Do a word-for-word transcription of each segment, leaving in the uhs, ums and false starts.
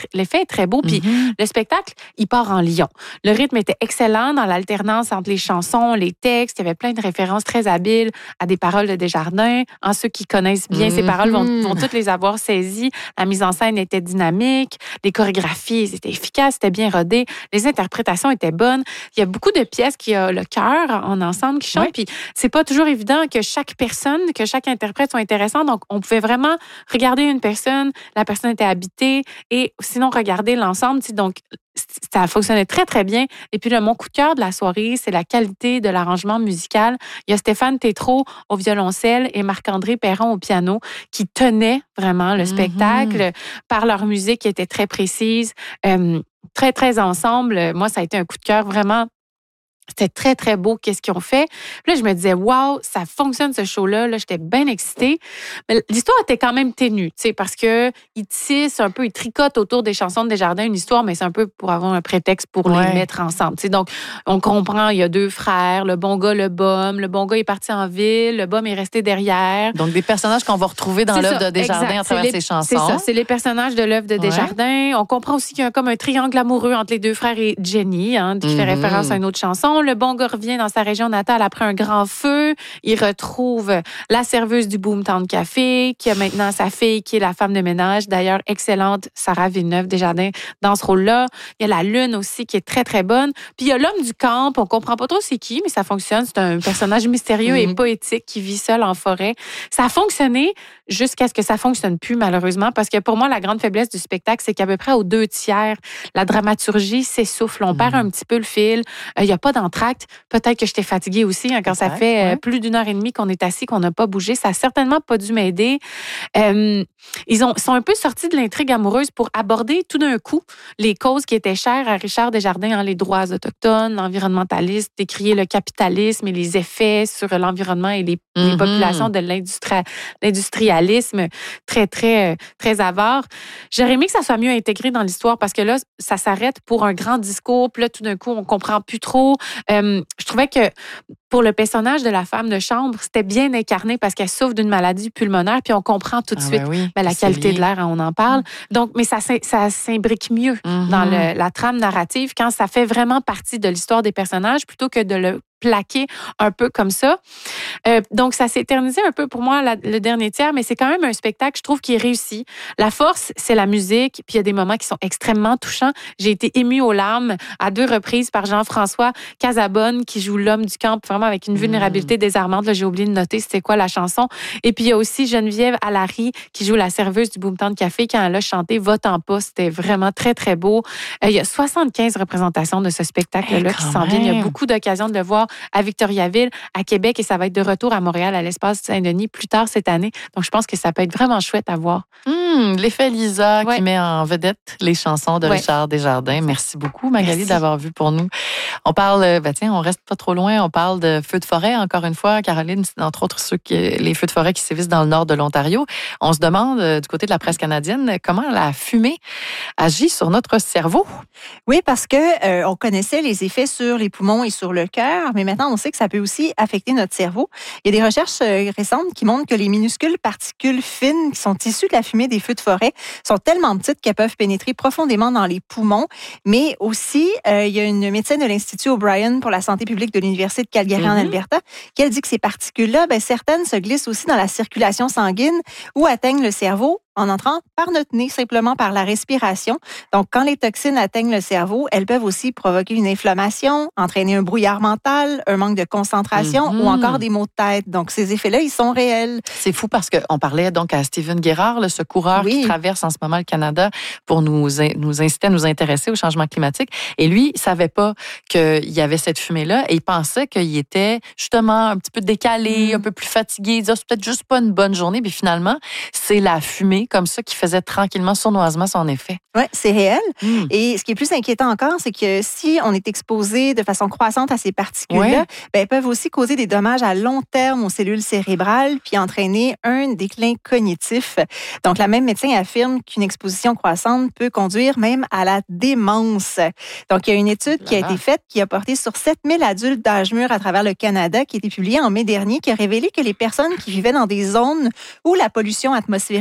l'effet est très beau. Puis mm-hmm. le spectacle, il part en lion. Le rythme était excellent dans l'alternance entre les chansons, les textes. Il y avait plein de références très habiles à des paroles de Desjardins. En ceux qui connaissent bien mm-hmm. ces paroles vont, vont toutes les avoir saisies. La mise en scène était dynamique. Les chorégraphies étaient efficaces, c'était bien rodé. Les interprétations étaient bonnes. Il y a beaucoup de pièces qui ont le cœur en ensemble qui chantent. Oui. Puis c'est pas toujours évident que chaque personne, que chaque interprète soit intéressant. Donc, on pouvait vraiment regarder une personne, la personne était habitée et sinon regarder l'ensemble. Donc, ça fonctionnait très, très bien. Et puis, le, mon coup de cœur de la soirée, c'est la qualité de l'arrangement musical. Il y a Stéphane Tétrault au violoncelle et Marc-André Perron au piano qui tenaient vraiment le spectacle mm-hmm. par leur musique qui était très précise, euh, très, très ensemble. Moi, ça a été un coup de cœur vraiment. C'était très, très beau, qu'est-ce qu'ils ont fait. Puis là, je me disais, wow, ça fonctionne, ce show-là. Là, j'étais bien excitée. Mais l'histoire était quand même ténue, tu sais, parce qu'ils tissent un peu, ils tricotent autour des chansons de Desjardins une histoire, mais c'est un peu pour avoir un prétexte pour ouais. les mettre ensemble. Tu sais, donc, on comprend, il y a deux frères, le bon gars, le bum. Le bon gars est parti en ville, le bum est resté derrière. Donc, des personnages qu'on va retrouver dans c'est l'œuvre ça, de Desjardins exact. À travers les, ses chansons. C'est ça, c'est les personnages de l'œuvre de Desjardins. Ouais. On comprend aussi qu'il y a comme un triangle amoureux entre les deux frères et Jenny, hein, qui mm-hmm. fait référence à une autre chanson. Le bon gars revient dans sa région natale après un grand feu. Il retrouve la serveuse du Boomtown Café, qui a maintenant sa fille, qui est la femme de ménage. D'ailleurs, excellente, Sarah Villeneuve Desjardins, dans ce rôle-là. Il y a la lune aussi, qui est très, très bonne. Puis il y a l'homme du camp. On comprend pas trop c'est qui, mais ça fonctionne. C'est un personnage mystérieux mm-hmm. et poétique qui vit seul en forêt. Ça a fonctionné jusqu'à ce que ça fonctionne plus, malheureusement, parce que pour moi, la grande faiblesse du spectacle, c'est qu'à peu près aux deux tiers, la dramaturgie s'essouffle. On mm-hmm. perd un petit peu le fil. Il euh, n'y a pas d'entracte. Peut-être que j'étais fatiguée aussi hein, quand Peut-être, ça fait ouais. plus d'une heure et demie qu'on est assis, qu'on n'a pas bougé. Ça n'a certainement pas dû m'aider. Euh, ils ont, sont un peu sortis de l'intrigue amoureuse pour aborder tout d'un coup les causes qui étaient chères à Richard Desjardins, hein, les droits autochtones, l'environnementaliste, décrier le capitalisme et les effets sur l'environnement et les, mm-hmm. les populations de l'industri- l'industrialisme très, très, très avare. J'aurais aimé que ça soit mieux intégré dans l'histoire parce que là, ça s'arrête pour un grand discours. Puis là, tout d'un coup, on comprend plus trop. Euh, je trouvais que pour le personnage de la femme de chambre, c'était bien incarné parce qu'elle souffre d'une maladie pulmonaire, puis on comprend tout de ah suite ben oui, ben, la qualité lié. De l'air, hein, on en parle. Donc, mais ça, ça s'imbrique mieux mm-hmm. dans le, la trame narrative quand ça fait vraiment partie de l'histoire des personnages plutôt que de le plaqué un peu comme ça. Euh, donc, ça s'est éternisé un peu pour moi la, le dernier tiers, mais c'est quand même un spectacle, je trouve, qui est réussi. La force, c'est la musique, puis il y a des moments qui sont extrêmement touchants. J'ai été émue aux larmes à deux reprises par Jean-François Casabonne, qui joue l'homme du camp, vraiment avec une vulnérabilité mmh. désarmante. Là, j'ai oublié de noter c'était quoi la chanson. Et puis, il y a aussi Geneviève Allary, qui joue la serveuse du Boomtown Café, quand elle a chanté « Va-t'en pas », c'était vraiment très, très beau. Euh, il y a soixante-quinze représentations de ce spectacle-là hey, qui s'en viennent. Il y a beaucoup d'occasions de le voir à Victoriaville, à Québec, et ça va être de retour à Montréal, à l'Espace Saint-Denis, plus tard cette année. Donc, je pense que ça peut être vraiment chouette à voir. Mmh, l'effet Lisa ouais. qui met en vedette les chansons de ouais. Richard Desjardins. Merci beaucoup, Magali, Merci. D'avoir vu pour nous. On parle, ben tiens, on reste pas trop loin, on parle de feux de forêt, encore une fois. Caroline, c'est entre autres ceux qui, les feux de forêt qui sévissent dans le nord de l'Ontario. On se demande, du côté de la presse canadienne, comment la fumée agit sur notre cerveau. Oui, parce que euh, on connaissait les effets sur les poumons et sur le cœur, mais maintenant, on sait que ça peut aussi affecter notre cerveau. Il y a des recherches récentes qui montrent que les minuscules particules fines qui sont issues de la fumée des feux de forêt sont tellement petites qu'elles peuvent pénétrer profondément dans les poumons. Mais aussi, euh, il y a une médecin de l'Institut O'Brien pour la santé publique de l'Université de Calgary mm-hmm. en Alberta qui a dit que ces particules-là, ben, certaines se glissent aussi dans la circulation sanguine ou atteignent le cerveau en entrant par notre nez, simplement par la respiration. Donc, quand les toxines atteignent le cerveau, elles peuvent aussi provoquer une inflammation, entraîner un brouillard mental, un manque de concentration mm-hmm. ou encore des maux de tête. Donc, ces effets-là, ils sont réels. C'est fou parce qu'on parlait donc à Stephen Guérard, là, ce coureur oui. qui traverse en ce moment le Canada pour nous, nous inciter à nous intéresser au changement climatique. Et lui, il ne savait pas qu'il y avait cette fumée-là et il pensait qu'il était justement un petit peu décalé, mm. un peu plus fatigué. Il disait, c'est peut-être juste pas une bonne journée. Puis finalement, c'est la fumée comme ça qui faisait tranquillement, sournoisement son effet. Oui, c'est réel. Mm. Et ce qui est plus inquiétant encore, c'est que si on est exposé de façon croissante à ces particules-là, ouais. ben, elles peuvent aussi causer des dommages à long terme aux cellules cérébrales puis entraîner un déclin cognitif. Donc, la même médecin affirme qu'une exposition croissante peut conduire même à la démence. Donc, il y a une étude qui a été faite qui a porté sur sept mille adultes d'âge mûr à travers le Canada, qui a été publiée en mai dernier, qui a révélé que les personnes qui vivaient dans des zones où la pollution atmosphérique était plus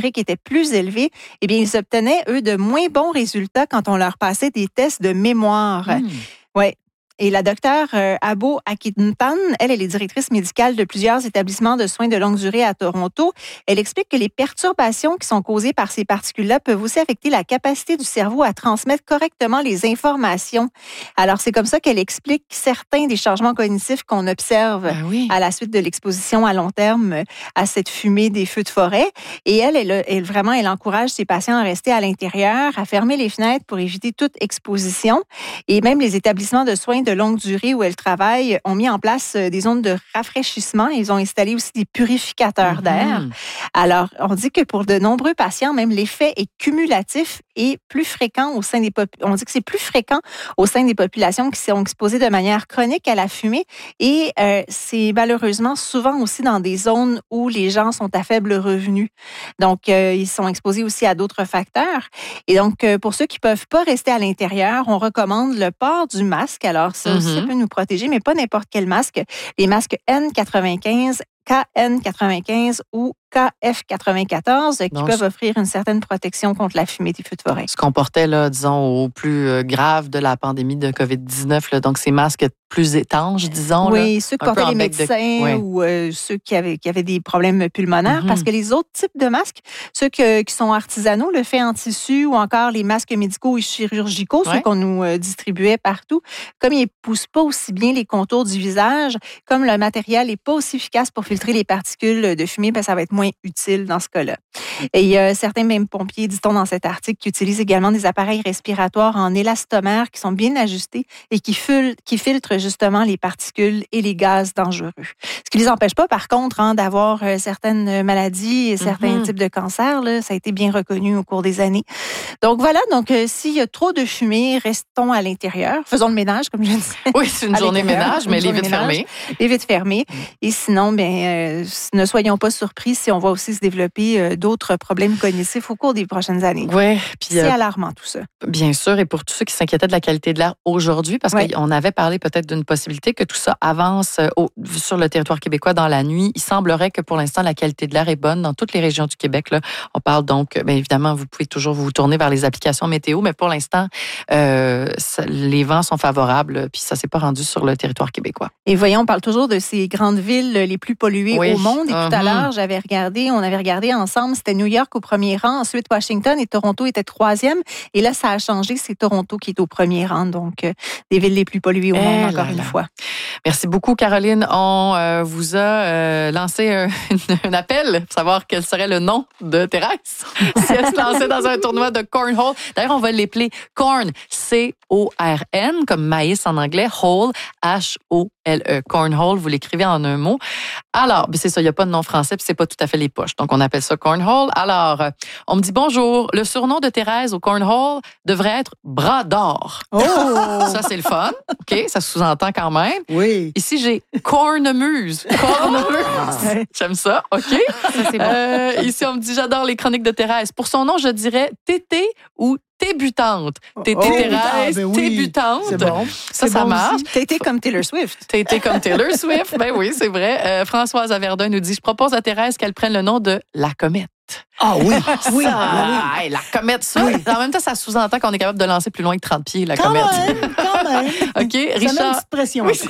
plus élevés, eh bien, ils obtenaient, eux, de moins bons résultats quand on leur passait des tests de mémoire. Mmh. Oui. Et la docteure euh, Abo Akintan, elle, elle est directrice médicale de plusieurs établissements de soins de longue durée à Toronto. Elle explique que les perturbations qui sont causées par ces particules-là peuvent aussi affecter la capacité du cerveau à transmettre correctement les informations. Alors, c'est comme ça qu'elle explique certains des changements cognitifs qu'on observe ben oui. à la suite de l'exposition à long terme à cette fumée des feux de forêt. Et elle, elle, elle vraiment, elle encourage ses patients à rester à l'intérieur, à fermer les fenêtres pour éviter toute exposition. Et même les établissements de soins de longue durée où elle travaille ont mis en place des zones de rafraîchissement. Ils ont installé aussi des purificateurs mm-hmm. d'air. Alors, on dit que pour de nombreux patients, même l'effet est cumulatif et plus fréquent au sein des pop- on dit que c'est plus fréquent au sein des populations qui sont exposées de manière chronique à la fumée et euh, c'est malheureusement souvent aussi dans des zones où les gens sont à faible revenu. Donc, euh, ils sont exposés aussi à d'autres facteurs. Et donc, euh, pour ceux qui peuvent pas rester à l'intérieur, on recommande le port du masque. Alors, ça aussi, mm-hmm. ça peut nous protéger, mais pas n'importe quel masque. Les masques N quatre-vingt-quinze, K N quatre-vingt-quinze ou K F quatre-vingt-quatorze qui Donc, peuvent offrir une certaine protection contre la fumée des feux de forêt. Ce qu'on portait, là, disons, au plus grave de la pandémie de covid dix-neuf, là, donc ces masques plus étanches, disons. Oui, là, ceux que portaient les médecins de... ouais. ou euh, ceux qui avaient, qui avaient des problèmes pulmonaires, mm-hmm. parce que les autres types de masques, ceux que, qui sont artisanaux, le fait en tissu ou encore les masques médicaux et chirurgicaux, ouais. ceux qu'on nous euh, distribuait partout, comme ils ne poussent pas aussi bien les contours du visage, comme le matériel n'est pas aussi efficace pour filtrer les particules de fumée, ben, ça va être moins utile dans ce cas-là. Et il y a certains même pompiers, dit-on dans cet article, qui utilisent également des appareils respiratoires en élastomère qui sont bien ajustés et qui, fil- qui filtrent justement les particules et les gaz dangereux. Ce qui ne les empêche pas, par contre, hein, d'avoir euh, certaines maladies et certains mm-hmm. types de cancers. Là, ça a été bien reconnu au cours des années. Donc voilà, donc euh, s'il y a trop de fumée, restons à l'intérieur. Faisons le ménage, comme je disais. Oui, c'est une journée ménage, mais les vitres fermées. Les vitres fermées. Mm. Et sinon, bien, euh, ne soyons pas surpris si on va aussi se développer euh, d'autres problèmes cognitifs au cours des prochaines années. Oui. C'est euh, alarmant tout ça. Bien sûr, et pour tous ceux qui s'inquiétaient de la qualité de l'air aujourd'hui, parce oui. qu'on avait parlé peut-être d'une possibilité que tout ça avance au, sur le territoire québécois dans la nuit. Il semblerait que pour l'instant, la qualité de l'air est bonne dans toutes les régions du Québec. Là. On parle donc, bien évidemment, vous pouvez toujours vous tourner vers les applications météo, mais pour l'instant, euh, ça, les vents sont favorables, puis ça ne s'est pas rendu sur le territoire québécois. Et voyons, on parle toujours de ces grandes villes les plus polluées oui. au monde. Et uh-huh. tout à l'heure, j'avais regardé, on avait regardé ensemble, c'était New York au premier rang, ensuite Washington et Toronto était troisième. Et là, ça a changé, c'est Toronto qui est au premier rang, donc euh, des villes les plus polluées au eh monde, encore là une là. fois. Merci beaucoup, Caroline. On euh, vous a euh, lancé un, un appel pour savoir quel serait le nom de Thérèse si elle se lançait dans un tournoi de cornhole. D'ailleurs, on va l'appeler corn, C O R N, comme maïs en anglais, hole, H O L E, cornhole, vous l'écrivez en un mot. Alors, c'est ça, il n'y a pas de nom français, puis c'est pas tout à fait les poches, donc on appelle ça cornhole. Alors, on me dit bonjour, le surnom de Thérèse au cornhole devrait être bras d'or. Oh! Ça, c'est le fun, OK, ça sous-entend quand même. Oui. Ici, j'ai cornemuse. Cornemuse. J'aime ça, OK. Ça, c'est bon. Euh, ici, on me dit, j'adore les chroniques de Thérèse. Pour son nom, je dirais Tété ou Tébutante. Tété oh, Thérèse, ben oui. Tébutante. C'est bon. Ça, c'est ça bon marche. Tété comme Taylor Swift. Tété comme Taylor Swift. Ben oui, c'est vrai. Euh, Françoise Averdun nous dit, je propose à Thérèse qu'elle prenne le nom de La Comète. Ah oui, oui, ça, oui. hey, la comète, ça. Oui. En même temps, ça sous-entend qu'on est capable de lancer plus loin que trente pieds, la quand comète. Même, quand même. OK, ça Richard. met une petite pression. Oui,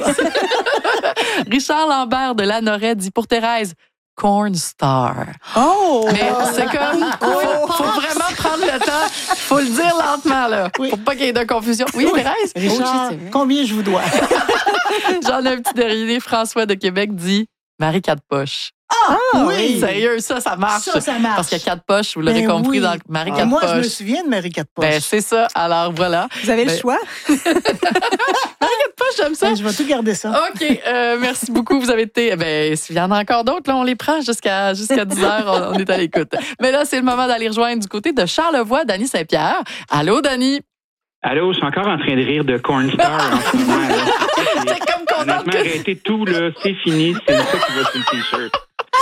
Richard Lambert de Lanoret dit pour Thérèse, Corn Star. Oh! Mais c'est comme, faut, faut vraiment prendre le temps, faut le dire lentement, là. Oui. Pour pas qu'il y ait de confusion. Oui, oui. Thérèse? Richard, oh, combien je vous dois? J'en ai un petit dernier. François de Québec dit Marie Quatre-Poches. Ah, oui! Sérieux, ça, ça marche. Ça, ça marche. Parce qu'il y a quatre poches, vous l'aurez ben compris oui. dans Marie ah, Quatre moi, Poches. Moi, je me souviens de Marie Quatre-Poches. Ben, c'est ça. Alors, voilà. Vous avez ben... le choix. Marie Quatre-Poches, j'aime ça. Ben, je vais tout garder ça. OK. Euh, merci beaucoup. Vous avez été... Ben, s'il y en a encore d'autres, là, on les prend jusqu'à, jusqu'à dix heures. On, on est à l'écoute. Mais là, c'est le moment d'aller rejoindre du côté de Charlevoix, Dany Saint-Pierre. Allô, Dany? Allô, je suis encore en train de rire de Cornstar en ce moment. T'es comme content honnêtement, que... arrêtez tout, là. C'est fini. C'est ça qui va sur le T-shirt.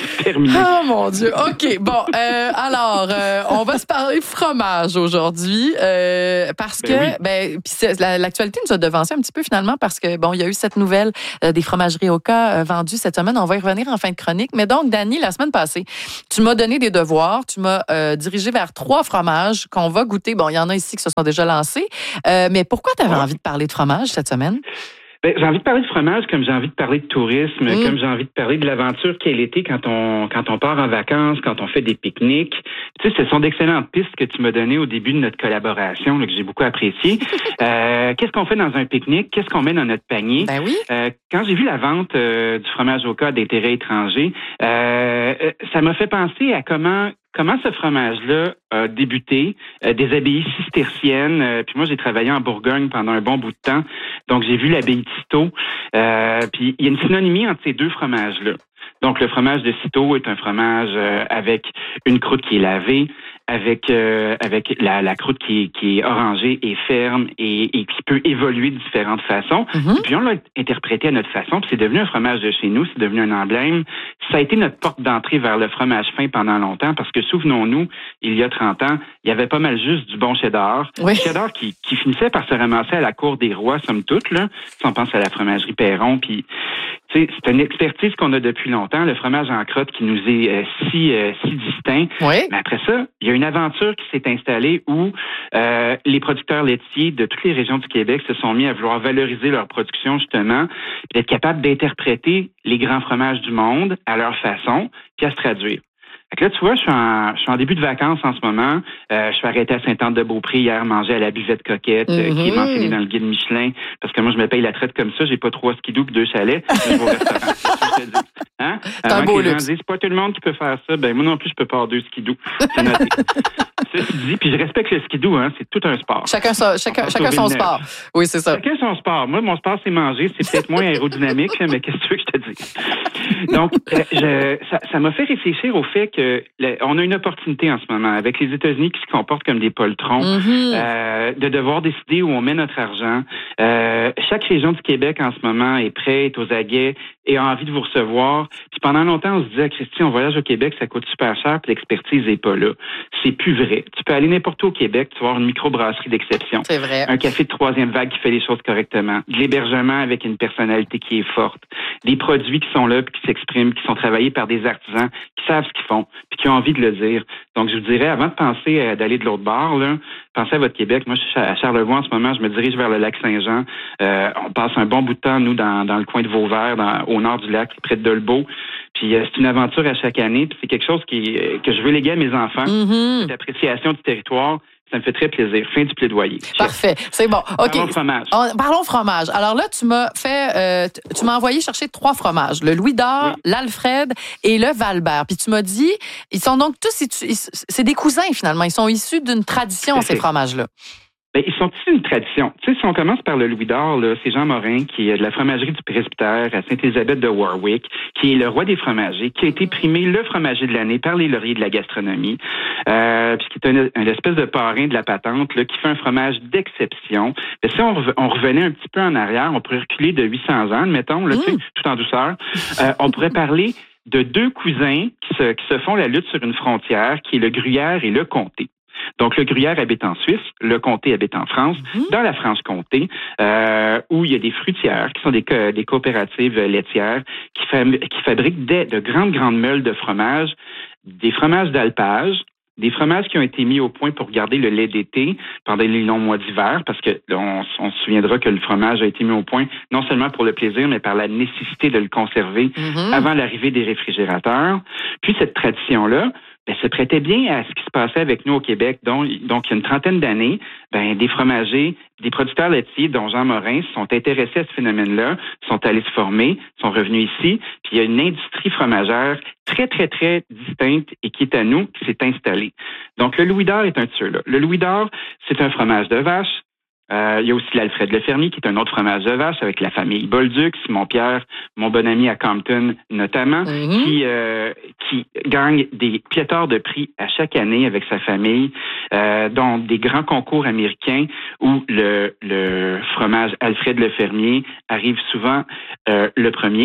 terminé. Oh mon Dieu. OK. Bon, euh, alors, euh, on va se parler fromage aujourd'hui euh, parce Ben que, oui. ben, puis c'est- la- l'actualité nous a devancé un petit peu finalement parce que, bon, il y a eu cette nouvelle euh, des fromageries Oka euh, vendues cette semaine. On va y revenir en fin de chronique. Mais donc, Dani, la semaine passée, tu m'as donné des devoirs. Tu m'as euh, dirigé vers trois fromages qu'on va goûter. Bon, il y en a ici qui se sont déjà lancés. Euh, mais pourquoi tu avais Ouais. envie de parler de fromage cette semaine? Ben, j'ai envie de parler de fromage comme j'ai envie de parler de tourisme, Mm. comme j'ai envie de parler de l'aventure qu'est l'été quand on quand on part en vacances, quand on fait des pique-niques. Tu sais, ce sont d'excellentes pistes que tu m'as données au début de notre collaboration, là, que j'ai beaucoup apprécié. euh, qu'est-ce qu'on fait dans un pique-nique? Qu'est-ce qu'on met dans notre panier? Ben oui. Euh, quand j'ai vu la vente euh, du fromage Oka d'intérêt étranger, euh, euh, ça m'a fait penser à comment comment ce fromage-là a débuté, euh, des abbayes cisterciennes. Euh, puis moi, j'ai travaillé en Bourgogne pendant un bon bout de temps, donc j'ai vu l'abbaye de Cîteaux. Euh, puis il y a une synonymie entre ces deux fromages-là. Donc le fromage de Cîteaux est un fromage euh, avec une croûte qui est lavée, avec euh, avec la, la croûte qui est, qui est orangée et ferme et, et qui peut évoluer de différentes façons. Mm-hmm. Puis on l'a interprété à notre façon, puis c'est devenu un fromage de chez nous, c'est devenu un emblème. Ça a été notre porte d'entrée vers le fromage fin pendant longtemps, parce que souvenons-nous, il y a trente ans, il y avait pas mal juste du bon cheddar. Oui. Cheddar qui, qui finissait par se ramasser à la cour des rois, somme toute, là. Si on pense à la fromagerie Perron, puis tu sais, c'est une expertise qu'on a depuis longtemps, le fromage en crotte qui nous est euh, si euh, si distinct. Oui. Mais après ça, il y a une aventure qui s'est installée où euh, les producteurs laitiers de toutes les régions du Québec se sont mis à vouloir valoriser leur production, justement, puis être capables d'interpréter les grands fromages du monde à leur façon, puis à se traduire. Fait que là, tu vois, je suis en, je suis en début de vacances en ce moment. Euh, je suis arrêté à Sainte-Anne-de-Beaupré hier, manger à la buvette coquette, euh, Mm-hmm. qui est mentionnée dans le guide Michelin, parce que moi, je me paye la traite comme ça. J'ai pas trois skidoo puis deux chalets. Je vais au restaurant. C'est ça que je te dis. Hein? C'est un Avant beau que les gens luxe. disent, c'est pas tout le monde qui peut faire ça. Ben, moi non plus, je peux pas avoir deux skidoo. C'est noté. Ceci dit, puis je respecte le skidoo, hein. C'est tout un sport. Chacun, son- chacun, On va chacun sauver son le sport. Oui, c'est ça. Chacun son sport. Moi, mon sport, c'est manger. C'est peut-être moins aérodynamique, mais qu'est-ce que tu veux que je te dise? Donc, euh, je, ça, ça m'a fait réfléchir au fait que le, on a une opportunité en ce moment avec les États-Unis qui se comportent comme des poltrons, Mm-hmm. euh, de devoir décider où on met notre argent. Euh, chaque région du Québec en ce moment est prête, aux aguets, et a envie de vous recevoir. Puis pendant longtemps, on se disait, Christy, on voyage au Québec, ça coûte super cher, puis l'expertise n'est pas là. C'est plus vrai. Tu peux aller n'importe où au Québec, tu vas avoir une microbrasserie d'exception. C'est vrai. Un café de troisième vague qui fait les choses correctement. De l'hébergement avec une personnalité qui est forte. Des produits qui sont là, puis qui s'expriment, qui sont travaillés par des artisans, qui savent ce qu'ils font, puis qui ont envie de le dire. Donc, je vous dirais, avant de penser à d'aller de l'autre bord, là, pensez à votre Québec. Moi, je suis à Charlevoix en ce moment, je me dirige vers le lac Saint-Jean. Euh, on passe un bon bout de temps, nous, dans, dans le coin de Vauvert, dans, au nord du lac, près de Dolbeau. Puis euh, c'est une aventure à chaque année, puis c'est quelque chose qui, euh, que je veux léguer à mes enfants. Mm-hmm. Cette appréciation du territoire, ça me fait très plaisir. Fin du plaidoyer. Parfait. C'est bon. OK. Parlons fromage. On- parlons fromage. Alors là, tu m'as fait, euh, t- tu m'as envoyé chercher trois fromages. Le Louis d'Or, Oui. l'Alfred et le Valbert. Puis tu m'as dit, ils sont donc tous, issus- ils- c'est des cousins finalement. Ils sont issus d'une tradition, Tout à ces fait. fromages-là. Ben, ils sont issus d'une tradition. Tu sais, si on commence par le Louis d'Or, là, c'est Jean Morin, qui est de la fromagerie du Presbytère à Sainte-Élisabeth de Warwick, qui est le roi des fromagers, qui a été primé le fromager de l'année par les lauriers de la gastronomie, euh, puis qui est un, un espèce de parrain de la patente, là, qui fait un fromage d'exception. Mais si on, rev- on revenait un petit peu en arrière, on pourrait reculer de huit cents ans, admettons, là, tu sais, tout en douceur, euh, on pourrait parler de deux cousins qui se, qui se font la lutte sur une frontière, qui est le Gruyère et le Comté. Donc, le Gruyère habite en Suisse, le Comté habite en France, Mm-hmm. dans la Franche-Comté, euh, où il y a des fruitières, qui sont des, co- des coopératives laitières, qui, fam- qui fabriquent des, de grandes, grandes meules de fromage, des fromages d'alpage, des fromages qui ont été mis au point pour garder le lait d'été pendant les longs mois d'hiver, parce que là, on, on se souviendra que le fromage a été mis au point non seulement pour le plaisir, mais par la nécessité de le conserver Mm-hmm. avant l'arrivée des réfrigérateurs. Puis cette tradition-là, ben, se prêtait bien à ce qui se passait avec nous au Québec. Donc, donc il y a une trentaine d'années, ben, des fromagers, des producteurs laitiers, dont Jean Morin, se sont intéressés à ce phénomène-là, sont allés se former, sont revenus ici. Puis il y a une industrie fromagère très, très, très distincte et qui est à nous, qui s'est installée. Donc, le Louis d'Or est un de ceux-là. Le Louis d'Or, c'est un fromage de vache. Euh, il y a aussi l'Alfred Lefermier, qui est un autre fromage de vache avec la famille Bolduc, Simon-Pierre, mon bon ami à Compton notamment, Mm-hmm. qui euh, qui gagne des pléthores de prix à chaque année avec sa famille, euh, dont des grands concours américains où le, le fromage Alfred Lefermier arrive souvent euh, le premier.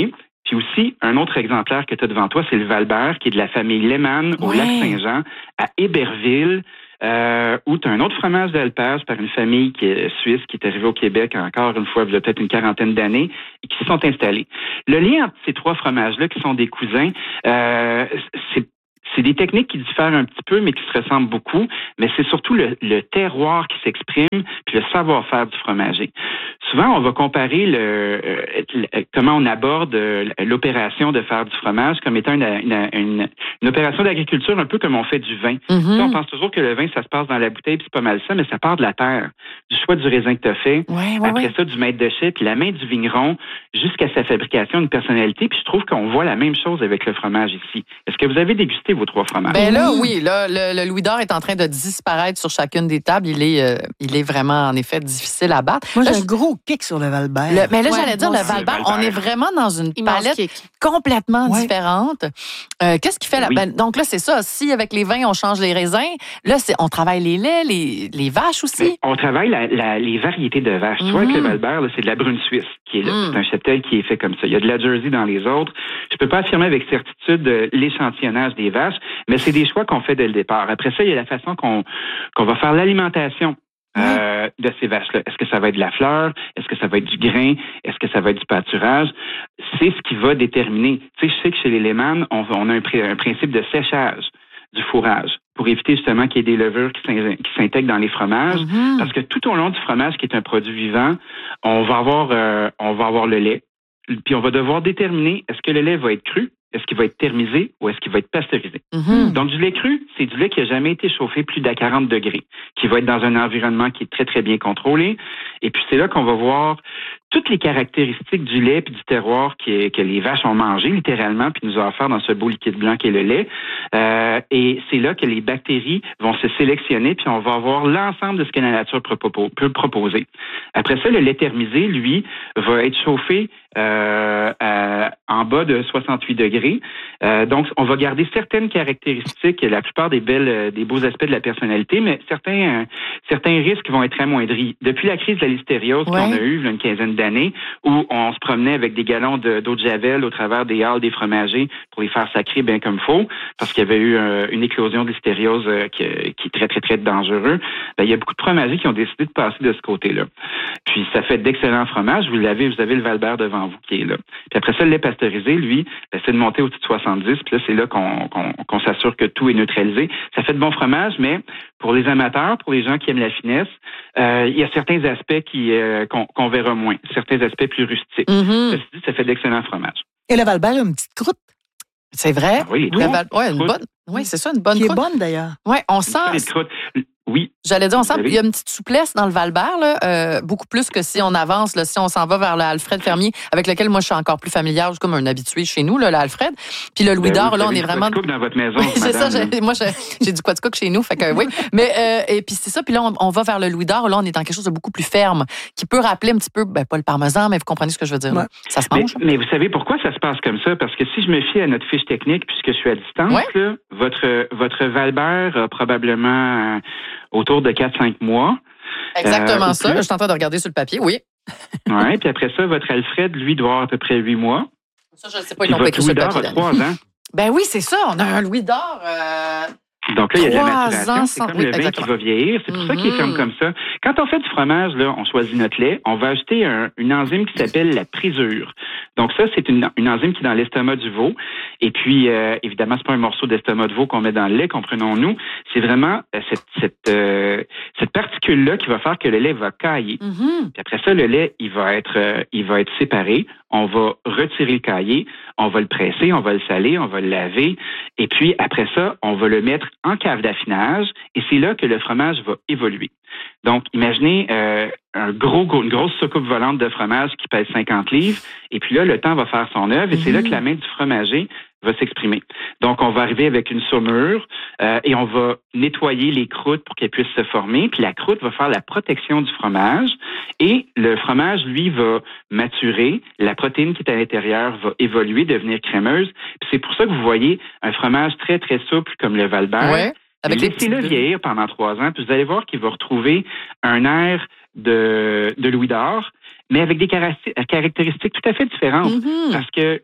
Puis aussi, un autre exemplaire que tu as devant toi, c'est le Val-Bert, qui est de la famille Lehmann au Ouais. Lac-Saint-Jean, à Héberville, euh, où tu as un autre fromage d'alpage par une famille qui est suisse, qui est arrivée au Québec encore une fois, il y a peut-être une quarantaine d'années, et qui se sont installés. Le lien entre ces trois fromages-là, qui sont des cousins, euh, c'est C'est des techniques qui diffèrent un petit peu, mais qui se ressemblent beaucoup, mais c'est surtout le, le terroir qui s'exprime, puis le savoir-faire du fromager. Souvent, on va comparer le, le comment on aborde l'opération de faire du fromage comme étant une, une, une, une opération d'agriculture, un peu comme on fait du vin. Mm-hmm. Ça, on pense toujours que le vin, ça se passe dans la bouteille, puis c'est pas mal ça, mais ça part de la terre, du choix du raisin que tu as fait, ouais, ouais, après ouais. ça, du maître de chai, puis la main du vigneron, jusqu'à sa fabrication, une personnalité, puis je trouve qu'on voit la même chose avec le fromage ici. Est-ce que vous avez dégusté vos trois fromages? Ben là, oui, là, le, le Louis d'Or est en train de disparaître sur chacune des tables. Il est, euh, il est vraiment, en effet, difficile à battre. Moi, là, j'ai je... un gros kick sur le Val-Bert. Le, mais là, ouais, j'allais dire, le Val-Bert, on est vraiment dans une Immense palette kick. complètement ouais. différente. Euh, qu'est-ce qui fait la... Oui. Ben, donc là, c'est ça. Si avec les vins, on change les raisins, là, c'est, on travaille les laits, les, les vaches aussi. Mais on travaille la, la, les variétés de vaches. Mm-hmm. Tu vois, avec le Val-Bert, là, c'est de la brune suisse qui est là. Mm. C'est un cheptel qui est fait comme ça. Il y a de la Jersey dans les autres. Je peux pas affirmer avec certitude euh, l'échantillonnage des vaches, mais c'est des choix qu'on fait dès le départ. Après ça, il y a la façon qu'on, qu'on va faire l'alimentation euh, oui. de ces vaches-là. Est-ce que ça va être de la fleur? Est-ce que ça va être du grain? Est-ce que ça va être du pâturage? C'est ce qui va déterminer. Tu sais, je sais que chez les Lehmann, on, on a un, un principe de séchage du fourrage pour éviter justement qu'il y ait des levures qui s'intègrent dans les fromages. Mm-hmm. Parce que tout au long du fromage, qui est un produit vivant, on va avoir, euh, on va avoir le lait. Puis on va devoir déterminer est-ce que le lait va être cru, est-ce qu'il va être thermisé ou est-ce qu'il va être pasteurisé. Mm-hmm. Donc, du lait cru, c'est du lait qui n'a jamais été chauffé plus d'à quarante degrés, qui va être dans un environnement qui est très, très bien contrôlé. Et puis, c'est là qu'on va voir toutes les caractéristiques du lait puis du terroir qui est, que les vaches ont mangé, littéralement, puis nous ont offert dans ce beau liquide blanc qui est le lait. Euh, et c'est là que les bactéries vont se sélectionner, puis on va avoir l'ensemble de ce que la nature peut proposer. Après ça, le lait thermisé, lui, va être chauffé euh, à, en bas de soixante-huit degrés. Euh, donc, on va garder certaines caractéristiques, la plupart des belles, des beaux aspects de la personnalité, mais certains, euh, certains risques vont être amoindris. Depuis la crise de la listériose ouais. qu'on a eue, là, une quinzaine d'années, où on se promenait avec des gallons de, d'eau de javel au travers des halles des fromagers pour les faire sacrer bien comme faut, parce qu'il y avait eu euh, une éclosion de listériose euh, qui, qui est très, très, très dangereux. Ben, il y a beaucoup de fromagers qui ont décidé de passer de ce côté-là. Puis, ça fait d'excellents fromages. Vous l'avez, vous avez le Val-Bert devant vous qui est là. Puis après ça, le lait pasteurisé, lui, ben, c'est de monter au-dessus de soixante-dix. Puis là, c'est là qu'on, qu'on, qu'on s'assure que tout est neutralisé. Ça fait de bons fromages, mais pour les amateurs, pour les gens qui aiment la finesse, euh, il y a certains aspects qui, euh, qu'on, qu'on verra moins. Certains aspects plus rustiques. Mm-hmm. Ceci dit, ça fait d'excellents fromages. Et le Val-Bert a une petite croûte. C'est vrai? Ah oui, le Val... ouais, une bonne. Oui, c'est ça, une bonne qui croûte. Qui est bonne, d'ailleurs. Oui, on sent... Oui. J'allais dire, on sent qu'il y a une petite souplesse dans le Val-Bert, là, euh, beaucoup plus que si on avance, là, si on s'en va vers le Alfred Fermier, avec lequel moi je suis encore plus familière, comme un habitué chez nous, là, le Alfred. Puis le Louis d'Or, ben oui, là, on est vraiment. Du dans votre maison. C'est ça, j'ai, moi j'ai, j'ai du Quaticook chez nous, fait que oui. Mais euh, et puis c'est ça, puis là on, on va vers le Louis d'Or, là on est dans quelque chose de beaucoup plus ferme, qui peut rappeler un petit peu, ben pas le parmesan, mais vous comprenez ce que je veux dire. Ouais. Ça se mange. Mais, mais vous savez pourquoi ça se passe comme ça? Parce que si je me fie à notre fiche technique, puisque je suis à distance, ouais. là, votre votre Val-Bert a probablement euh, autour de quatre cinq mois. Exactement euh, ça. Là, je suis en train de regarder sur le papier, oui. Oui, puis après ça, votre Alfred, lui, doit avoir à peu près huit mois. Ça, je ne sais pas, ils l'ont pas écrit sur le papier. Louis d'Or a trois ans. Ben oui, c'est ça. On a un Louis d'Or. Euh... Donc là, il y a de la maturation. C'est comme oui, le vin exactement. qui va vieillir. C'est pour mm-hmm. ça qu'il est ferme comme ça. Quand on fait du fromage, là, on choisit notre lait. On va ajouter un, une enzyme qui s'appelle la présure. Donc ça, c'est une, une enzyme qui est dans l'estomac du veau. Et puis, euh, évidemment, c'est pas un morceau d'estomac de veau qu'on met dans le lait, comprenons-nous. C'est vraiment euh, cette, cette, euh, cette particule-là qui va faire que le lait va cailler. Mm-hmm. Puis après ça, le lait, il va être, euh, il va être séparé. On va retirer le caillé, on va le presser, on va le saler, on va le laver. Et puis, après ça, on va le mettre en cave d'affinage. Et c'est là que le fromage va évoluer. Donc, imaginez euh, un gros, une grosse soucoupe volante de fromage qui pèse cinquante livres. Et puis là, le temps va faire son œuvre. Et mmh. c'est là que la main du fromager va s'exprimer. Donc, on va arriver avec une saumure euh, et on va nettoyer les croûtes pour qu'elles puissent se former. Puis la croûte va faire la protection du fromage et le fromage, lui, va maturer. La protéine qui est à l'intérieur va évoluer, devenir crémeuse. Puis c'est pour ça que vous voyez un fromage très, très souple comme le Val-Bert. Ouais, avec laissez-le vieillir pendant trois ans, puis vous allez voir qu'il va retrouver un air de, de Louis d'Or, mais avec des caractéristiques tout à fait différentes. Mm-hmm. Parce que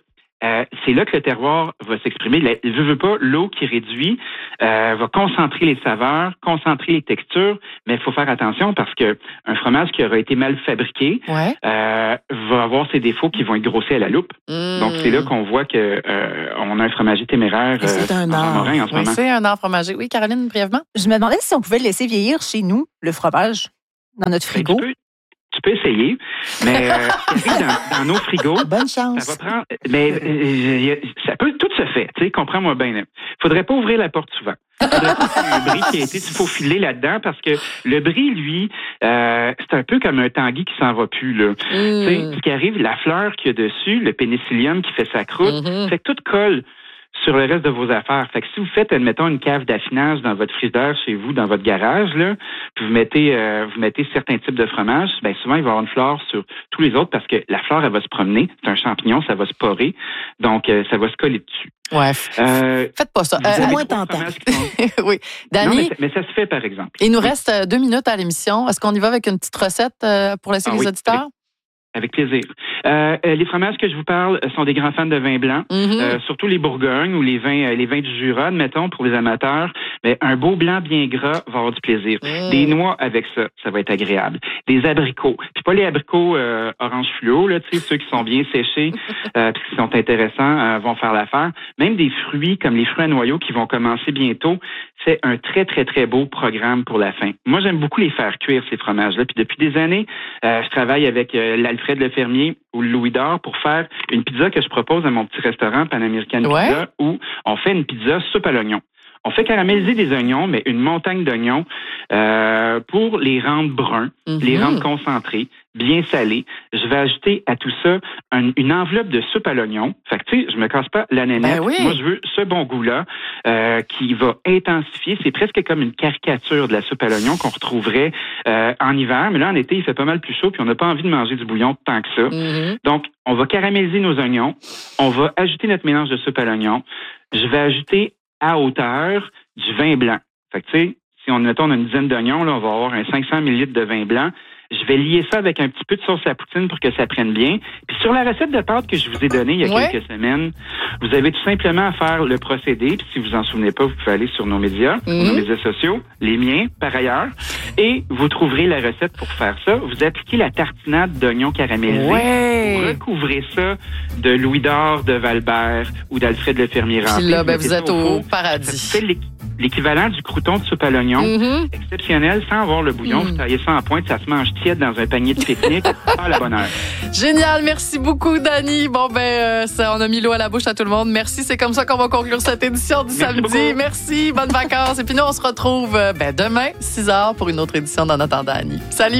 euh, c'est là que le terroir va s'exprimer. Ne veut, veut pas, l'eau qui réduit euh, va concentrer les saveurs, concentrer les textures, mais il faut faire attention parce que un fromage qui aura été mal fabriqué ouais. euh, va avoir ses défauts qui vont être grossés à la loupe. Mmh. Donc, c'est là qu'on voit que euh, on a un fromager téméraire euh, c'est un art. Morin en ce oui, moment. C'est un art fromager. Oui, Caroline, brièvement? Je me demandais si on pouvait le laisser vieillir chez nous, le fromage, dans notre frigo. Ben, tu peux, tu peux essayer, mais euh, dans, dans nos frigos, bonne chance. Ça va prendre, mais euh, ça peut tout se fait. Tu sais, comprends-moi bien. Il faudrait pas ouvrir la porte souvent. Il faudrait pas qu'il y ait un brie qui a été faufilé là-dedans parce que le brie, lui, euh, c'est un peu comme un tanguy qui s'en va plus là. Mm. Tu sais, ce qui arrive, la fleur qu'il y a dessus, le pénicillium qui fait sa croûte, mm-hmm. fait que tout colle sur le reste de vos affaires. Fait que si vous faites, admettons, une cave d'affinage dans votre frigidaire chez vous, dans votre garage, là, puis vous mettez, euh, vous mettez certains types de fromages, ben souvent, il va y avoir une flore sur tous les autres parce que la flore, elle va se promener. C'est un champignon, ça va se porer. Donc, euh, ça va se coller dessus. Ouais. Euh, Faites pas ça. C'est euh, moins tentant. Oui. Dani. Mais, mais ça se fait, par exemple. Il nous oui. reste deux minutes à l'émission. Est-ce qu'on y va avec une petite recette pour laisser ah, les oui. auditeurs? Avec plaisir. Euh, les fromages que je vous parle sont des grands fans de vin blanc, mm-hmm. euh, surtout les Bourgognes ou les vins, les vins du Jura, admettons, pour les amateurs. Mais un beau blanc bien gras va avoir du plaisir. Mm. Des noix avec ça, ça va être agréable. Des abricots, puis pas les abricots euh, orange fluo, là, tu sais, ceux qui sont bien séchés, euh, puis qui sont intéressants, euh, vont faire l'affaire. Même des fruits comme les fruits à noyaux qui vont commencer bientôt, c'est un très très très beau programme pour la fin. Moi, j'aime beaucoup les faire cuire ces fromages-là. Puis depuis des années, euh, je travaille avec euh, l'Alfred Lefermier ou le Louis d'Or pour faire une pizza que je propose à mon petit restaurant Pan-American ouais. Pizza où on fait une pizza soupe à l'oignon. On fait caraméliser des oignons, mais une montagne d'oignons euh, pour les rendre bruns, mm-hmm. les rendre concentrés, bien salés. Je vais ajouter à tout ça un, une enveloppe de soupe à l'oignon. Fait que, tu sais, je me casse pas la nénette. Ben oui. Moi, je veux ce bon goût-là euh, qui va intensifier. C'est presque comme une caricature de la soupe à l'oignon qu'on retrouverait euh, en hiver. Mais là, en été, il fait pas mal plus chaud puis on n'a pas envie de manger du bouillon tant que ça. Mm-hmm. Donc, on va caraméliser nos oignons. On va ajouter notre mélange de soupe à l'oignon. Je vais ajouter à hauteur du vin blanc. Fait que, tu sais, si on, mettons, on a une dizaine d'oignons, là, on va avoir un cinq cents millilitres de vin blanc. Je vais lier ça avec un petit peu de sauce à poutine pour que ça prenne bien. Puis sur la recette de pâte que je vous ai donnée il y a ouais. quelques semaines, vous avez tout simplement à faire le procédé. Puis si vous en souvenez pas, vous pouvez aller sur nos médias, mm-hmm. nos médias sociaux, les miens par ailleurs, et vous trouverez la recette pour faire ça. Vous appliquez la tartinade d'oignons caramélisés. Ouais. Vous recouvrez ça de Louis d'Or, de Valbert ou d'Alfred Lefermier-Rampé. Puis là, ben, vous êtes au, au paradis. Ça fait l'équivalent du crouton de soupe à l'oignon. Mm-hmm. Exceptionnel, sans avoir le bouillon. Mm. Vous taillez ça en pointe, ça se mange tiède dans un panier de pique-nique. À la bonne heure. Génial, merci beaucoup, Dani. Bon, ben, euh, ça, on a mis l'eau à la bouche à tout le monde. Merci, c'est comme ça qu'on va conclure cette édition du merci samedi. Beaucoup. Merci, bonnes vacances. Et puis nous, on se retrouve euh, ben, demain, six heures, pour une autre édition d'En attendant Annie. Salut!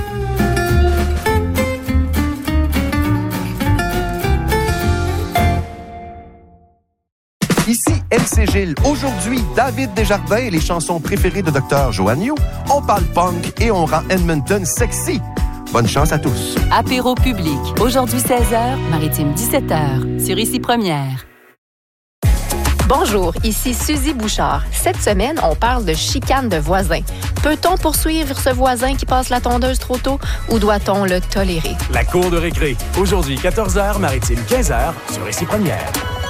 Ici M C Gilles. Aujourd'hui, David Desjardins et les chansons préférées de Docteur Joanne Yu. On parle punk et on rend Edmonton sexy. Bonne chance à tous. Apéro public. Aujourd'hui seize heures, Maritime dix-sept heures. Sur Ici Première. Bonjour, ici Suzy Bouchard. Cette semaine, on parle de chicane de voisins. Peut-on poursuivre ce voisin qui passe la tondeuse trop tôt ou doit-on le tolérer? La cour de récré. Aujourd'hui, quatorze heures, Maritime quinze heures, sur Ici Première.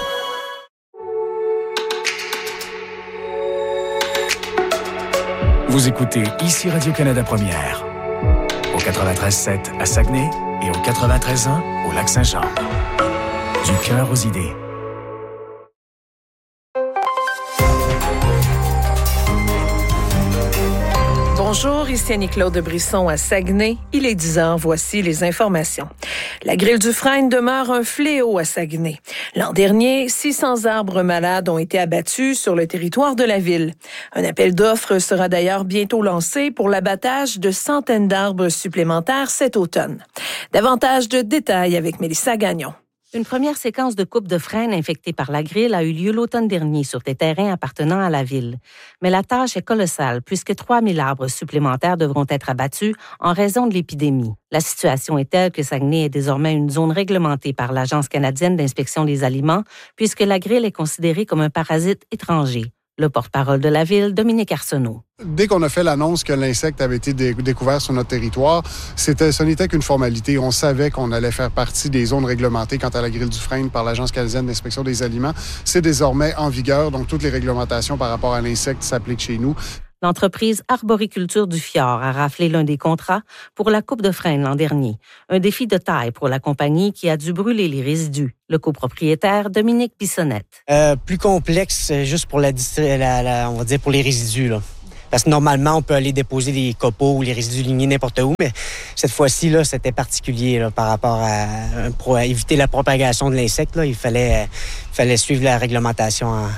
Vous écoutez Ici Radio-Canada Première. Au quatre-vingt-treize sept à Saguenay et au quatre-vingt-treize un au Lac-Saint-Jean. Du cœur aux idées. Bonjour, ici Annie-Claude Brisson à Saguenay. Il est dix heures, voici les informations. La grille du frêne demeure un fléau à Saguenay. L'an dernier, six cents arbres malades ont été abattus sur le territoire de la ville. Un appel d'offres sera d'ailleurs bientôt lancé pour l'abattage de centaines d'arbres supplémentaires cet automne. Davantage de détails avec Mélissa Gagnon. Une première séquence de coupe de frêne infectée par la grille a eu lieu l'automne dernier sur des terrains appartenant à la ville. Mais la tâche est colossale puisque trois mille arbres supplémentaires devront être abattus en raison de l'épidémie. La situation est telle que Saguenay est désormais une zone réglementée par l'Agence canadienne d'inspection des aliments puisque la grille est considérée comme un parasite étranger. Le porte-parole de la ville, Dominique Arsenault. Dès qu'on a fait l'annonce que l'insecte avait été dé- découvert sur notre territoire, c'était, ce n'était qu'une formalité. On savait qu'on allait faire partie des zones réglementées quant à la grille du frêne par l'Agence canadienne d'inspection des aliments. C'est désormais en vigueur, donc toutes les réglementations par rapport à l'insecte s'appliquent chez nous. L'entreprise Arboriculture du Fjord a raflé l'un des contrats pour la coupe de frêne l'an dernier. Un défi de taille pour la compagnie qui a dû brûler les résidus. Le copropriétaire, Dominique Bissonnette. Euh, plus complexe, juste pour la, la, la, on va dire pour les résidus, là. Parce que normalement, on peut aller déposer les copeaux ou les résidus lignés n'importe où, mais cette fois-ci, là, c'était particulier là, par rapport à, pour éviter la propagation de l'insecte. Là, il fallait, euh, fallait suivre la réglementation en,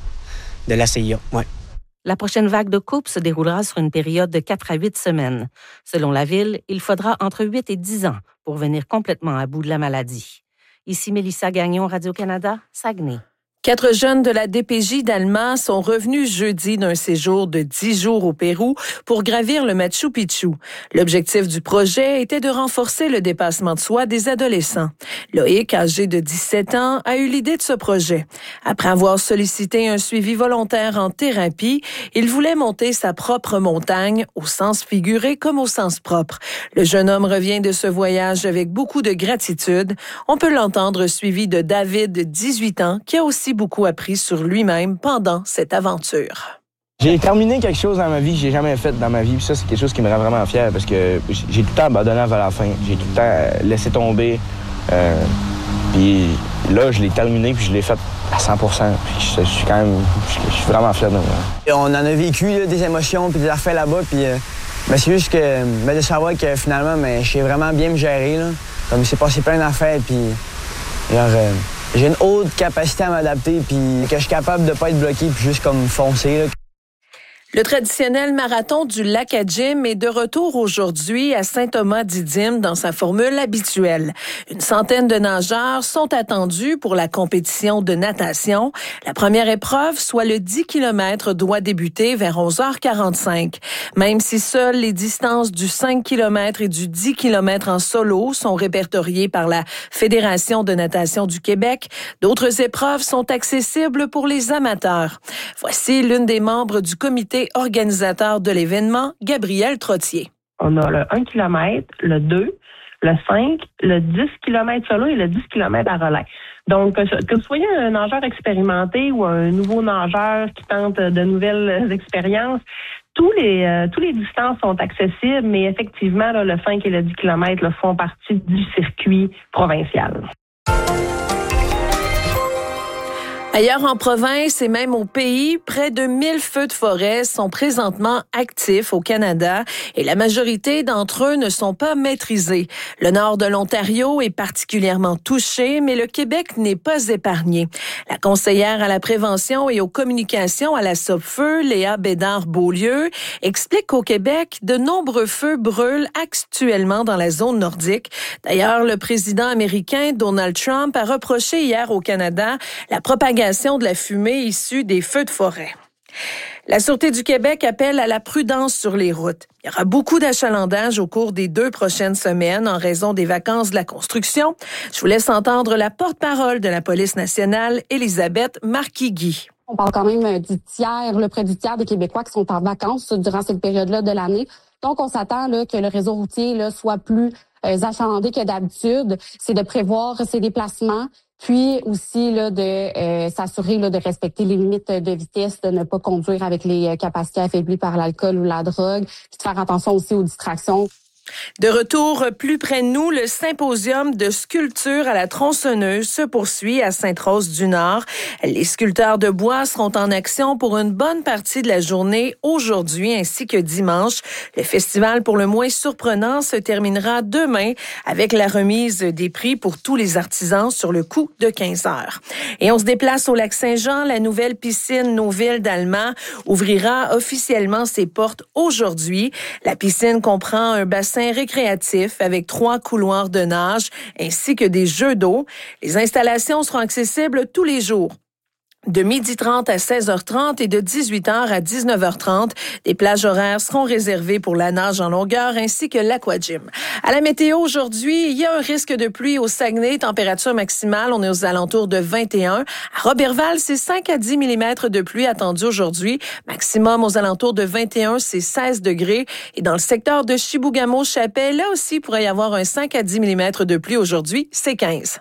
de l'A C I A. Ouais. La prochaine vague de coupe se déroulera sur une période de quatre à huit semaines. Selon la Ville, il faudra entre huit et dix ans pour venir complètement à bout de la maladie. Ici Mélissa Gagnon, Radio-Canada, Saguenay. Quatre jeunes de la D P J d'Alma sont revenus jeudi d'un séjour de dix jours au Pérou pour gravir le Machu Picchu. L'objectif du projet était de renforcer le dépassement de soi des adolescents. Loïc, âgé de dix-sept ans, a eu l'idée de ce projet. Après avoir sollicité un suivi volontaire en thérapie, il voulait monter sa propre montagne, au sens figuré comme au sens propre. Le jeune homme revient de ce voyage avec beaucoup de gratitude. On peut l'entendre suivi de David, dix-huit ans, qui a aussi beaucoup appris sur lui-même pendant cette aventure. J'ai terminé quelque chose dans ma vie que j'ai jamais fait dans ma vie. Puis ça, c'est quelque chose qui me rend vraiment fier parce que j'ai tout le temps abandonné avant la fin. J'ai tout le temps laissé tomber. Euh, puis là, je l'ai terminé puis je l'ai fait à cent pour cent. Puis je, je suis quand même, je, je suis vraiment fier de moi. Et on en a vécu là, des émotions puis des affaires là-bas. Puis euh, ben, c'est juste que ben, de savoir que finalement, ben, je sais vraiment bien me gérer. Là. Comme il s'est passé plein d'affaires. Puis genre, euh, j'ai une haute capacité à m'adapter, puis que je suis capable de ne pas être bloqué, puis juste comme foncer. Là. Le traditionnel marathon du lac Adjim est de retour aujourd'hui à Saint-Thomas-Didyme dans sa formule habituelle. Une centaine de nageurs sont attendus pour la compétition de natation. La première épreuve, soit le dix kilomètres, doit débuter vers onze heures quarante-cinq. Même si seules les distances du cinq kilomètres et du dix kilomètres en solo sont répertoriées par la Fédération de natation du Québec, d'autres épreuves sont accessibles pour les amateurs. Voici l'une des membres du comité organisateur de l'événement, Gabrielle Trottier. On a le un kilomètre, le deux, le cinq, le dix kilomètres solo et le dix kilomètres à relais. Donc, que vous soyez un nageur expérimenté ou un nouveau nageur qui tente de nouvelles expériences, tous les euh, tous les distances sont accessibles, mais effectivement, là, le cinq et le dix kilomètres là, font partie du circuit provincial. Ailleurs en province et même au pays, près de mille feux de forêt sont présentement actifs au Canada et la majorité d'entre eux ne sont pas maîtrisés. Le nord de l'Ontario est particulièrement touché, mais le Québec n'est pas épargné. La conseillère à la prévention et aux communications à la Sopfeu, Léa Bédard-Beaulieu, explique qu'au Québec, de nombreux feux brûlent actuellement dans la zone nordique. D'ailleurs, le président américain Donald Trump a reproché hier au Canada la propagation de la fumée issue des feux de forêt. La Sûreté du Québec appelle à la prudence sur les routes. Il y aura beaucoup d'achalandage au cours des deux prochaines semaines en raison des vacances de la construction. Je vous laisse entendre la porte-parole de la Police nationale, Élisabeth Marquis-Guy. On parle quand même du tiers, le près du tiers des Québécois qui sont en vacances durant cette période-là de l'année. Donc, on s'attend là, que le réseau routier là, soit plus euh, achalandé que d'habitude. C'est de prévoir ses déplacements. Puis aussi là de euh, s'assurer là de respecter les limites de vitesse, de ne pas conduire avec les euh, capacités affaiblies par l'alcool ou la drogue, puis de faire attention aussi aux distractions. De retour plus près de nous, le symposium de sculpture à la tronçonneuse se poursuit à Sainte-Rose-du-Nord. Les sculpteurs de bois seront en action pour une bonne partie de la journée aujourd'hui ainsi que dimanche. Le festival pour le moins surprenant se terminera demain avec la remise des prix pour tous les artisans sur le coût de quinze heures. Et on se déplace au lac Saint-Jean. La nouvelle piscine Noville d'Alma ouvrira officiellement ses portes aujourd'hui. La piscine comprend un bassin récréatif avec trois couloirs de nage ainsi que des jeux d'eau. Les installations seront accessibles tous les jours. de midi trente à seize heures trente et de dix-huit heures à dix-neuf heures trente. Des plages horaires seront réservées pour la nage en longueur ainsi que l'aquagym. À la météo aujourd'hui, il y a un risque de pluie au Saguenay. Température maximale, on est aux alentours de vingt et un. À Roberval, c'est cinq à dix millimètres de pluie attendue aujourd'hui. Maximum aux alentours de vingt et un, c'est seize degrés. Et dans le secteur de Chibougamau-Chapais, là aussi, il pourrait y avoir un cinq à dix millimètres de pluie aujourd'hui, c'est quinze.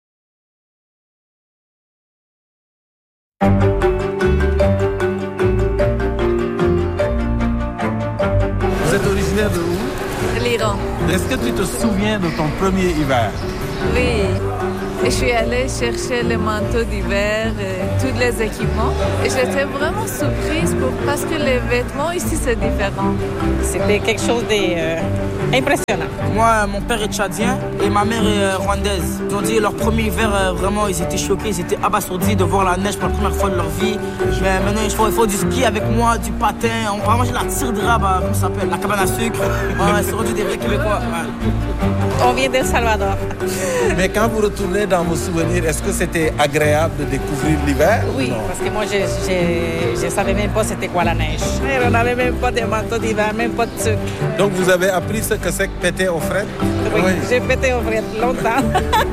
Vous êtes originaire de où? L'Iran. Est-ce que tu te souviens de ton premier hiver? Oui. Et je suis allée chercher les manteaux d'hiver, et tous les équipements. Et j'étais vraiment surprise pour, parce que les vêtements ici, c'est différent. C'était quelque chose d'impressionnant. Euh, Moi, mon père est tchadien et ma mère est euh, rwandaise. Ils ont dit leur premier hiver, euh, vraiment, ils étaient choqués, ils étaient abasourdis de voir la neige pour la première fois de leur vie. Mais maintenant, il faut, il faut du ski avec moi, du patin. On va manger la tire de rabat, comment ça s'appelle, la cabane à sucre. Ouais, c'est rendu des vrais Québécois. Ouais. On vient d'El Salvador. Mais quand vous retournez dans vos souvenirs, est-ce que c'était agréable de découvrir l'hiver? Oui, parce que moi, je ne savais même pas c'était quoi la neige. On n'avait même pas de manteau d'hiver, même pas de sucre. Donc, vous avez appris ce que c'est que péter aux frettes? Oui, oui. J'ai pété aux frettes longtemps.